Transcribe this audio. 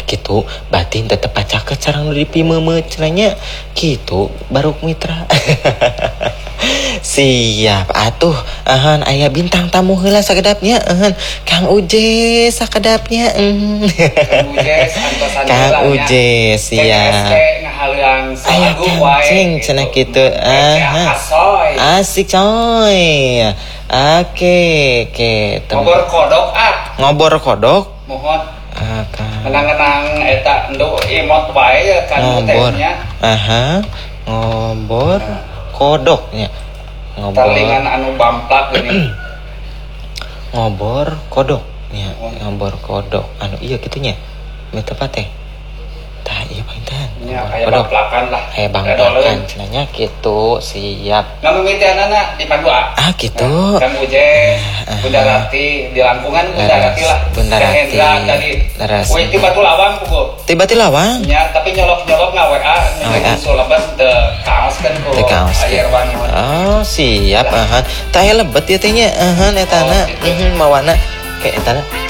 gitu batin tetep pacaket sareng nu dipimeumeut cenanya gitu Baruk Mitra. Siap atuh aya bintang tamu heula sakedapnya Kang Uje sakedapnya Kang Uje santosan Kang Uje siap ngahalang aya kencing cenah kitu asik coy. Oke ngobor kodok mohon menang-menang eta enduk imot bae kan tehnya ngobor kodoknya talingan anu bamplak gini ngobor kodok nya ngobor kodok anu iya kitunya nu tepat teh tah iya pinten nya aya bamplakan lah aya bamplakan cenanya kitu siap ngamimitianana di Padua kitu Kang Uje Bunda Rati di Langkungan Bunda Rati lah Bunda Rati tadi we tiba tu lawang pukul tiba ti lawang nya tapi nyolok nga WA nyusul lebat teu kaos kan ku air wangi oh siap tah lebet ieu teh nya etana mawana ke etana